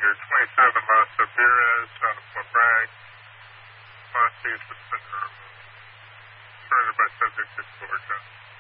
Commander 27 Los Ramirez out of Bragg. Last suspended or removed. Surrendered by subject to Georgia.